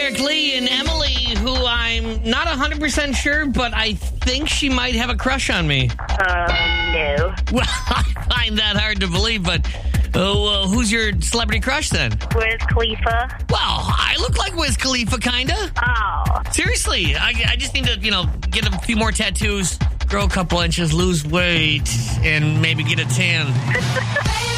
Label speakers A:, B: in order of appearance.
A: Derek Lee and Emily, who I'm not 100% sure, but I think she might have a crush on me.
B: No.
A: Well, I find that hard to believe, but who's your celebrity crush then?
B: Wiz Khalifa.
A: Well, I look like Wiz Khalifa, kinda.
B: Oh.
A: Seriously, I just need to, get a few more tattoos, grow a couple inches, lose weight, and maybe get a tan.